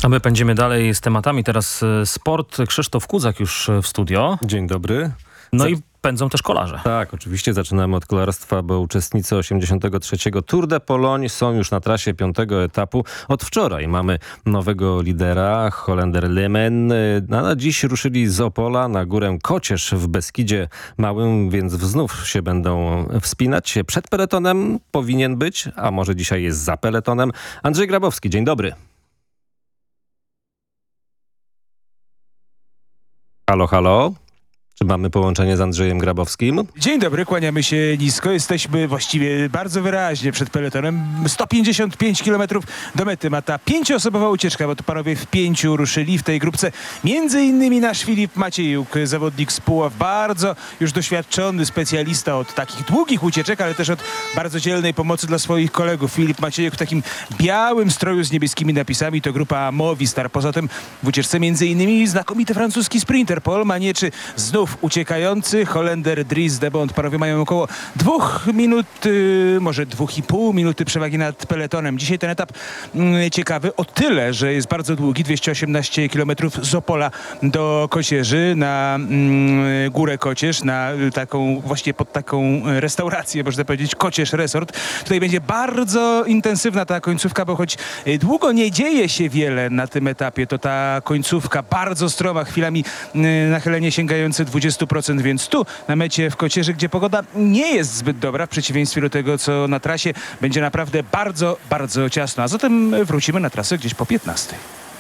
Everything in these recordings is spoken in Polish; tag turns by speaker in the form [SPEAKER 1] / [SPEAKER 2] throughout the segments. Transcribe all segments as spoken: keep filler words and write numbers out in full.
[SPEAKER 1] A my pędzimy dalej z tematami. Teraz sport. Krzysztof Kuzak już w studio.
[SPEAKER 2] Dzień dobry.
[SPEAKER 1] No i pędzą też kolarze.
[SPEAKER 2] Tak, oczywiście zaczynamy od kolarstwa, bo uczestnicy osiemdziesiątego trzeciego Tour de Pologne są już na trasie piątego etapu. Od wczoraj mamy nowego lidera, Holender Lemen. A na dziś ruszyli z Opola na górę Kocierz w Beskidzie Małym, więc znów się będą wspinać. Przed peletonem powinien być, a może dzisiaj jest za peletonem, Andrzej Grabowski. Dzień dobry. Halo, halo. Czy mamy połączenie z Andrzejem Grabowskim?
[SPEAKER 3] Dzień dobry, kłaniamy się nisko. Jesteśmy właściwie bardzo wyraźnie przed peletonem. sto pięćdziesiąt pięć kilometrów do mety ma ta pięcioosobowa ucieczka, bo to panowie w pięciu ruszyli w tej grupce. Między innymi nasz Filip Maciejuk, zawodnik z Puław, bardzo już doświadczony specjalista od takich długich ucieczek, ale też od bardzo dzielnej pomocy dla swoich kolegów. Filip Maciejuk w takim białym stroju z niebieskimi napisami, to grupa Movistar. Poza tym w ucieczce między innymi znakomity francuski sprinter Paul Magnier, znów uciekający Holender Dries de Bont. Panowie mają około dwóch minut, yy, może dwóch i pół minuty przewagi nad peletonem. Dzisiaj ten etap yy, ciekawy o tyle, że jest bardzo długi, dwieście osiemnaście kilometrów z Opola do Kocierzy, na yy, górę Kocierz, na yy, taką, właśnie pod taką restaurację, można powiedzieć, Kocierz Resort. Tutaj będzie bardzo intensywna ta końcówka, bo choć yy, długo nie dzieje się wiele na tym etapie, to ta końcówka bardzo stroma, chwilami yy, nachylenie sięgające dwadzieścia procent, więc tu na mecie w Kocierzy, gdzie pogoda nie jest zbyt dobra, w przeciwieństwie do tego, co na trasie, będzie naprawdę bardzo, bardzo ciasno. A zatem wrócimy na trasę gdzieś po piętnastej.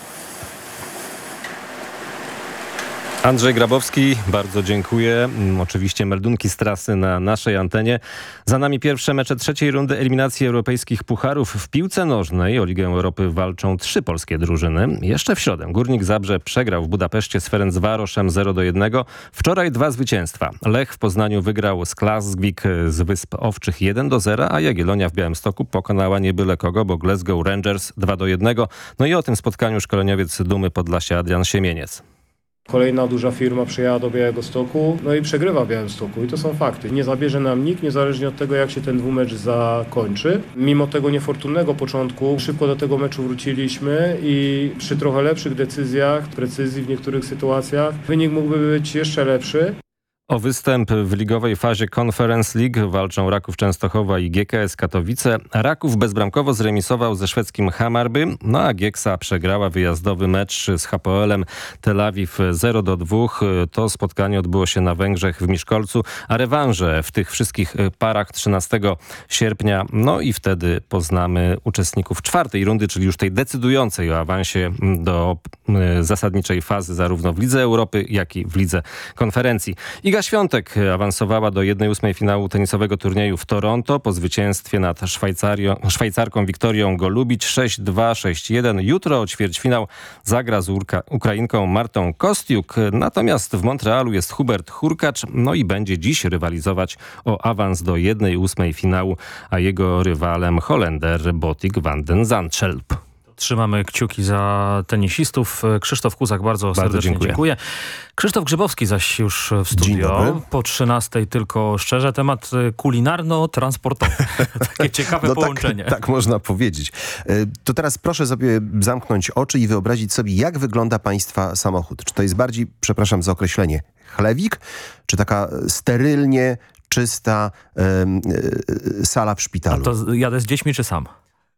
[SPEAKER 2] Andrzej Grabowski, bardzo dziękuję. Oczywiście meldunki z trasy na naszej antenie. Za nami pierwsze mecze trzeciej rundy eliminacji europejskich pucharów. W piłce nożnej o Ligę Europy walczą trzy polskie drużyny. Jeszcze w środę Górnik Zabrze przegrał w Budapeszcie z Ferencvaroszem zero do jednego. Wczoraj dwa zwycięstwa. Lech w Poznaniu wygrał z Klasvik z Wysp Owczych jeden do zera, a Jagiellonia w Białymstoku pokonała nie byle kogo, bo Glasgow Rangers dwa do jednego. No i o tym spotkaniu szkoleniowiec Dumy Podlasia Adrian Siemieniec.
[SPEAKER 4] Kolejna duża firma przyjechała do Białegostoku, no i przegrywa w Białymstoku i to są fakty. Nie zabierze nam nikt, niezależnie od tego, jak się ten dwumecz zakończy. Mimo tego niefortunnego początku szybko do tego meczu wróciliśmy i przy trochę lepszych decyzjach, precyzji w niektórych sytuacjach, wynik mógłby być jeszcze lepszy.
[SPEAKER 2] O występ w ligowej fazie Conference League walczą Raków Częstochowa i G K S Katowice. Raków bezbramkowo zremisował ze szwedzkim Hammarby, no a Gieksa przegrała wyjazdowy mecz z H P L-em Tel Awiw zero do dwóch. To spotkanie odbyło się na Węgrzech w Miszkolcu, a rewanże w tych wszystkich parach trzynastego sierpnia. No i wtedy poznamy uczestników czwartej rundy, czyli już tej decydującej o awansie do zasadniczej fazy zarówno w Lidze Europy, jak i w Lidze Konferencji. Iga Świątek awansowała do jednej ósmej finału tenisowego turnieju w Toronto po zwycięstwie nad Szwajcarką Wiktorią Golubic sześć dwa, sześć jeden. Jutro ćwierćfinał zagra z Urka, Ukrainką Martą Kostiuk. Natomiast w Montrealu jest Hubert Hurkacz, no i będzie dziś rywalizować o awans do jednej ósmej finału, a jego rywalem Holender Botik van den Zandschelp.
[SPEAKER 1] Trzymamy kciuki za tenisistów. Krzysztof Kuzak, bardzo, bardzo serdecznie dziękuję. dziękuję. Krzysztof Grzybowski zaś już w studio. Po trzynastej tylko szczerze temat kulinarno-transportowy. Takie ciekawe
[SPEAKER 5] no
[SPEAKER 1] połączenie.
[SPEAKER 5] Tak, tak można powiedzieć. To teraz proszę sobie zamknąć oczy i wyobrazić sobie, jak wygląda państwa samochód. Czy to jest bardziej, przepraszam za określenie, chlewik, czy taka sterylnie czysta um, sala w szpitalu?
[SPEAKER 1] A to jadę z dziećmi czy sam?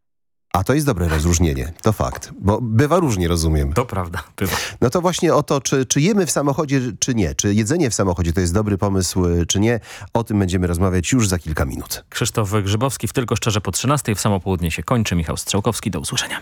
[SPEAKER 5] A to jest dobre rozróżnienie, to fakt, bo bywa różnie, rozumiem.
[SPEAKER 1] To prawda, bywa.
[SPEAKER 5] No to właśnie o to, czy, czy jemy w samochodzie, czy nie, czy jedzenie w samochodzie to jest dobry pomysł, czy nie, o tym będziemy rozmawiać już za kilka minut.
[SPEAKER 1] Krzysztof Grzybowski w Tylko Szczerze po trzynastej. W samo południe się kończy. Michał Strzałkowski, do usłyszenia.